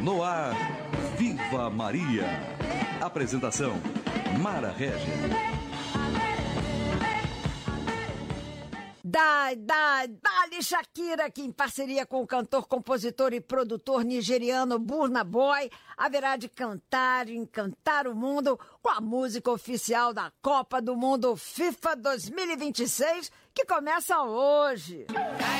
No ar, Viva Maria. Apresentação, Mara Regia. Dali Shakira, que em parceria com o cantor, compositor e produtor nigeriano Burna Boy, haverá de cantar e encantar o mundo com a música oficial da Copa do Mundo FIFA 2026, que começa hoje.